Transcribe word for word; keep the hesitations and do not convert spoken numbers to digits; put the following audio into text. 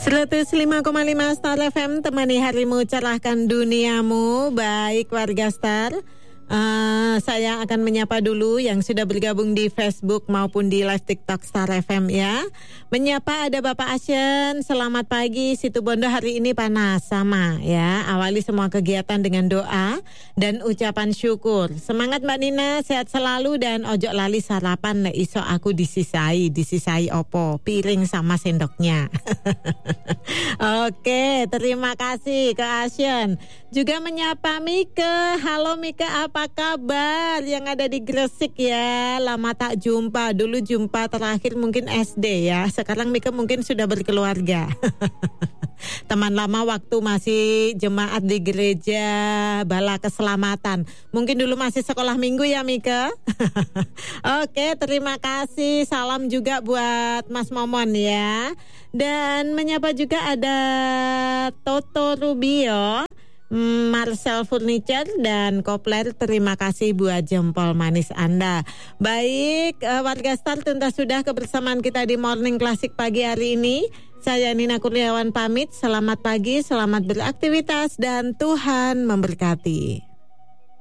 seratus lima koma lima Star F M, temani harimu, cerahkan duniamu. Baik warga Star, uh, saya akan menyapa dulu yang sudah bergabung di Facebook maupun di live TikTok Star F M ya. Menyapa ada Bapak Asyen, selamat pagi. Situbondo hari ini panas sama ya. Awali semua kegiatan dengan doa dan ucapan syukur. Semangat Mbak Nina, sehat selalu dan ojo lali sarapan. Nek iso aku disisai, disisai opo? Piring sama sendoknya. Oke, terima kasih ke Asyen. Juga menyapa Mika. Halo Mika, apa kabar? Yang ada di Gresik ya. Lama tak jumpa. Dulu jumpa terakhir mungkin S D ya. Sekarang Mika mungkin sudah berkeluarga. Teman lama waktu masih jemaat di gereja Bala Keselamatan. Mungkin dulu masih sekolah minggu ya Mika. Oke, terima kasih. Salam juga buat Mas Momon ya. Dan menyapa juga ada Toto Rubio, Marcel Furniture dan Kopler. Terima kasih buat jempol manis Anda. Baik, uh, warga Star, tuntas sudah kebersamaan kita di Morning Classic pagi hari ini. Saya Nina Kurniawan pamit. Selamat pagi, selamat beraktivitas dan Tuhan memberkati.